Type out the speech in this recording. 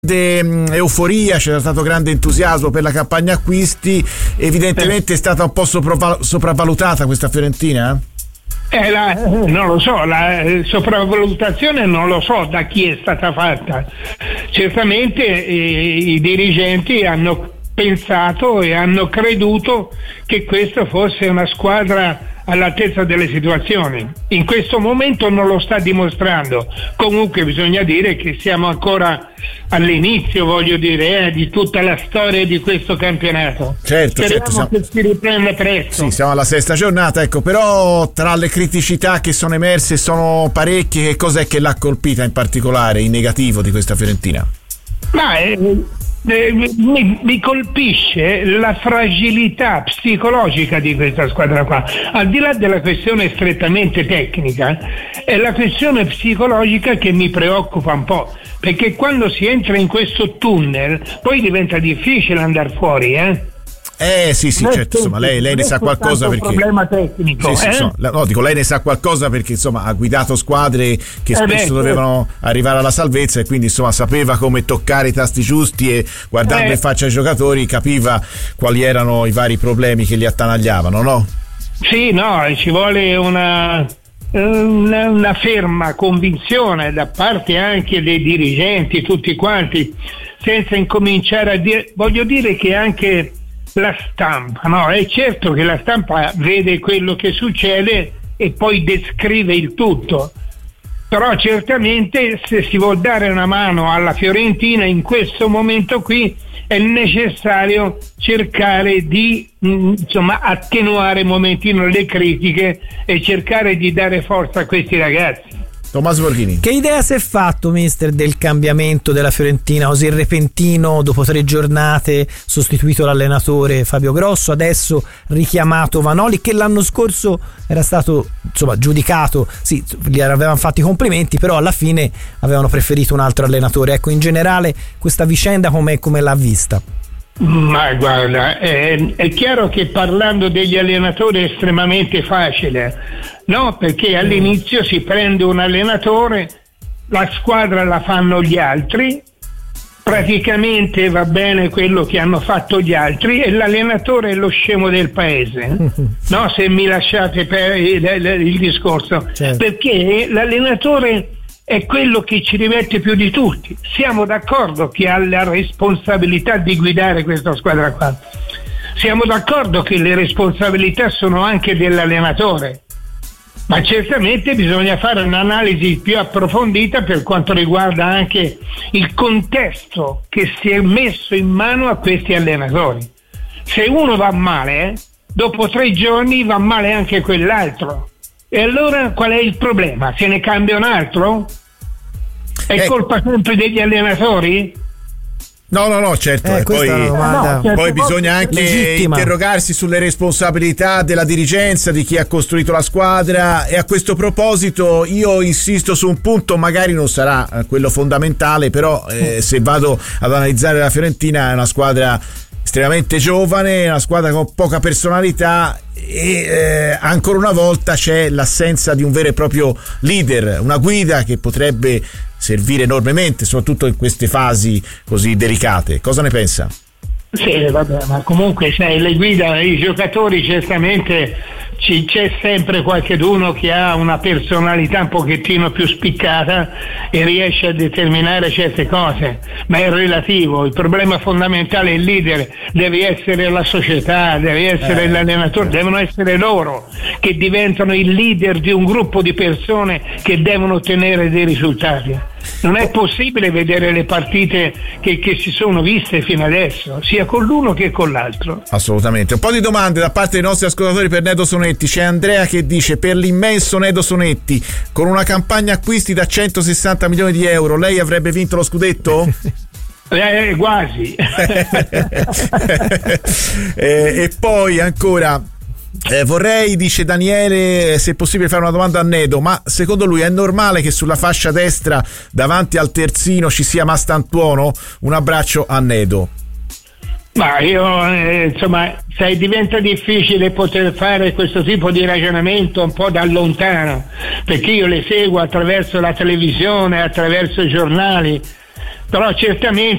euforia, c'era stato grande entusiasmo per la campagna acquisti. Evidentemente è stata un po' sopravvalutata questa Fiorentina? Non lo so, la sopravvalutazione non lo so da chi è stata fatta. Certamente i dirigenti hanno pensato e hanno creduto che questa fosse una squadra all'altezza delle situazioni. In questo momento non lo sta dimostrando. Comunque bisogna dire che siamo ancora all'inizio, voglio dire, di tutta la storia di questo campionato. Certo, speriamo che si riprenda presto. Sì, siamo alla 6ª giornata, ecco, però tra le criticità che sono emerse sono parecchie. Che cos'è che l'ha colpita in particolare, in negativo, di questa Fiorentina? Mi colpisce la fragilità psicologica di questa squadra qua. Al di là della questione strettamente tecnica, è la questione psicologica che mi preoccupa un po', perché quando si entra in questo tunnel poi diventa difficile andare fuori, sì, certo, insomma, lei ne sa qualcosa, perché un problema tecnico. Sì, insomma, dico, lei ne sa qualcosa perché insomma ha guidato squadre che spesso dovevano arrivare alla salvezza, e quindi insomma sapeva come toccare i tasti giusti, e guardando in faccia ai giocatori capiva quali erano i vari problemi che li attanagliavano, no? Sì, no, ci vuole una ferma convinzione da parte anche dei dirigenti, tutti quanti, senza incominciare a dire. Voglio dire che anche la stampa, no? È certo che la stampa vede quello che succede e poi descrive il tutto, però certamente se si vuol dare una mano alla Fiorentina in questo momento qui è necessario cercare di attenuare un momentino le critiche e cercare di dare forza a questi ragazzi. Tommaso Borghini. Che idea si è fatto, mister, del cambiamento della Fiorentina così repentino, dopo 3 giornate, sostituito l'allenatore Fabio Grosso, adesso richiamato Vanoli, che l'anno scorso era stato giudicato, sì, gli avevano fatto i complimenti, però alla fine avevano preferito un altro allenatore. Ecco, in generale questa vicenda come l'ha vista? Ma guarda, è chiaro che parlando degli allenatori è estremamente facile, no? Perché all'inizio si prende un allenatore, la squadra la fanno gli altri, praticamente va bene quello che hanno fatto gli altri, e l'allenatore è lo scemo del paese, no? Se mi lasciate il discorso, certo. Perché l'allenatore è quello che ci rimette più di tutti. Siamo d'accordo che ha la responsabilità di guidare questa squadra qua, siamo d'accordo che le responsabilità sono anche dell'allenatore, ma certamente bisogna fare un'analisi più approfondita per quanto riguarda anche il contesto che si è messo in mano a questi allenatori. Se uno va male, dopo 3 giorni va male anche quell'altro, e allora qual è il problema? Se ne cambia un altro? È colpa sempre degli allenatori? No, certo. Poi bisogna anche interrogarsi sulle responsabilità della dirigenza, di chi ha costruito la squadra. E a questo proposito io insisto su un punto, magari non sarà quello fondamentale, però se vado ad analizzare la Fiorentina, è una squadra estremamente giovane, una squadra con poca personalità, e ancora una volta c'è l'assenza di un vero e proprio leader, una guida che potrebbe servire enormemente, soprattutto in queste fasi così delicate. Cosa ne pensa? Sì, vabbè, ma comunque sai, le guida, i giocatori, certamente c'è sempre qualcheduno che ha una personalità un pochettino più spiccata e riesce a determinare certe cose, ma è relativo. Il problema fondamentale è il leader, deve essere la società, deve essere l'allenatore, devono essere loro che diventano il leader di un gruppo di persone che devono ottenere dei risultati. Non è possibile vedere le partite che si sono viste fino adesso, sia con l'uno che con l'altro. Assolutamente. Un po' di domande da parte dei nostri ascoltatori per Nedo Sonetti. C'è Andrea che dice: per l'immenso Nedo Sonetti, con una campagna acquisti da 160 milioni di euro, lei avrebbe vinto lo scudetto? Quasi. E poi ancora vorrei, dice Daniele, se è possibile fare una domanda a Nedo, ma secondo lui è normale che sulla fascia destra davanti al terzino ci sia Mastantuono? Un abbraccio a Nedo. Ma io sai, diventa difficile poter fare questo tipo di ragionamento un po' da lontano, perché io le seguo attraverso la televisione, attraverso i giornali, però certamente